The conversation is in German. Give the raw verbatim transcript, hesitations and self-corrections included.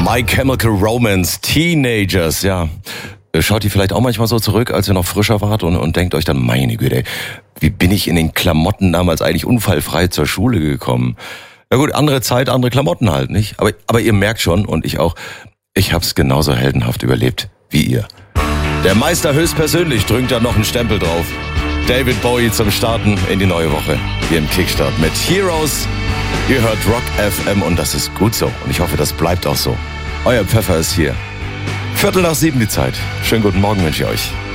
My Chemical Romance, Teenagers, ja. Schaut ihr vielleicht auch manchmal so zurück, als ihr noch frischer wart und, und denkt euch dann, meine Güte, wie bin ich in den Klamotten damals eigentlich unfallfrei zur Schule gekommen? Ja gut, andere Zeit, andere Klamotten halt, nicht? Aber, aber ihr merkt schon, und ich auch, ich hab's genauso heldenhaft überlebt wie ihr. Der Meister höchstpersönlich drückt da noch einen Stempel drauf. David Bowie zum Starten in die neue Woche. Hier im Kickstart mit Heroes. Ihr hört Rock F M und das ist gut so. Und ich hoffe, das bleibt auch so. Euer Pfeffer ist hier. Viertel nach sieben die Zeit. Schönen guten Morgen wünsche ich euch.